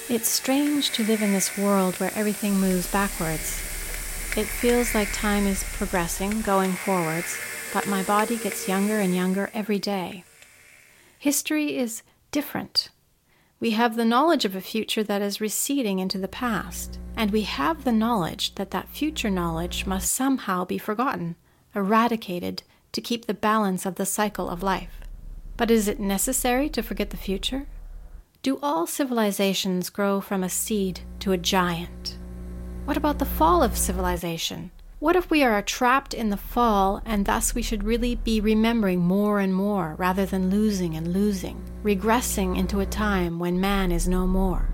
It's strange to live in this world where everything moves backwards. It feels like time is progressing, going forwards, but my body gets younger and younger every day. History is different. We have the knowledge of a future that is receding into the past, and we have the knowledge that that future knowledge must somehow be forgotten, eradicated, to keep the balance of the cycle of life. But is it necessary to forget the future? Do all civilizations grow from a seed to a giant? What about the fall of civilization? What if we are trapped in the fall, and thus we should really be remembering more and more rather than losing and losing, regressing into a time when man is no more?